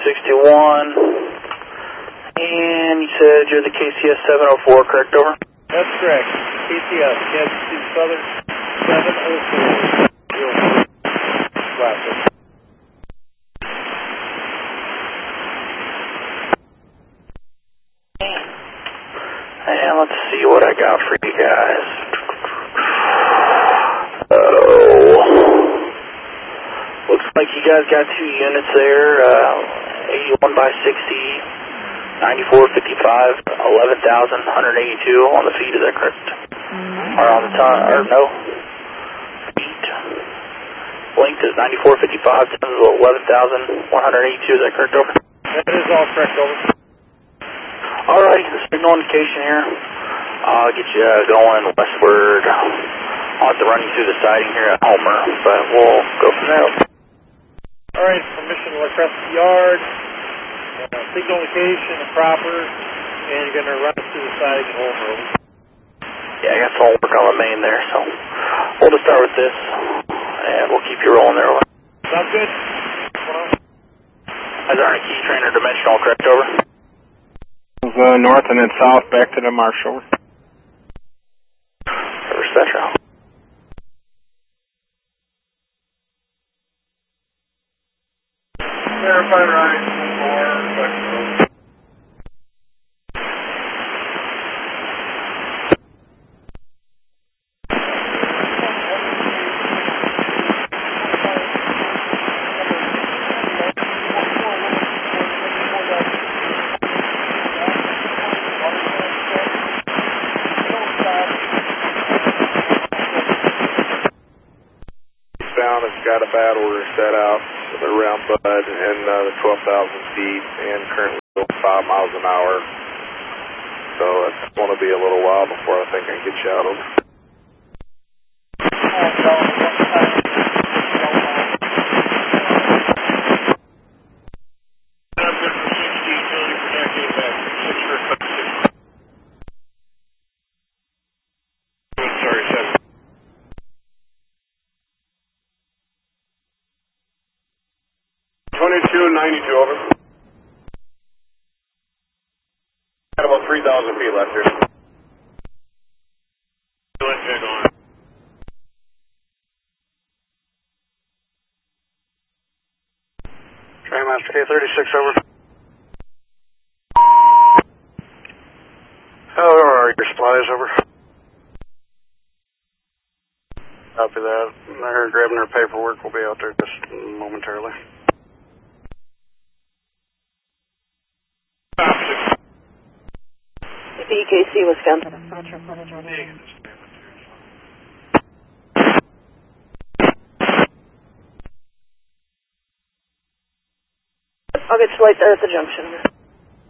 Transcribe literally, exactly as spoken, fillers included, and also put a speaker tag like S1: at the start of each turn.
S1: sixty-one. And you said you're the K C S seven oh four, correct, over?
S2: That's correct. K C S, Kansas City Southern seven oh four. Classic.
S1: And let's see what I got for you guys. Oh. Looks like you guys got two units there. Uh, eighty-one by sixty, ninety-four fifty-five, eleven thousand one hundred eighty-two on the feet. Is that correct? Mm-hmm. Or on the ton, or no? Feet. Length is ninety-four fifty-five, tons is eleven thousand one hundred eighty-two. Is that correct, over?
S2: That is all correct, over.
S1: Alright, signal indication here. I'll get you uh, going westward. I'll have to run you through the siding here at Homer, but we'll go from there.
S2: Alright, permission to across the yard. Uh, signal indication is proper, and you're going to run us through the siding at Homer.
S1: Yeah, I got some work on the main there, so we'll just start with this, and we'll keep you rolling there.
S2: Sounds good.
S1: Is there any key trainer dimensional, correct, over?
S3: Uh, north and then south back to the marsh, over.
S1: Reverse Metro.
S3: Verified right, four, It's got a bad order set out around Bud and uh, the twelve thousand feet and currently going five miles an hour. So it's going to be a little while before I think I can get you out of it. twenty-two ninety-two, over. Got about three thousand feet left here. Trainmaster K thirty-six, over. How are your supplies, over? Copy that. They're grabbing their paperwork. We'll be out there just momentarily.
S4: E K C, Wisconsin. I'll get you right there at the junction.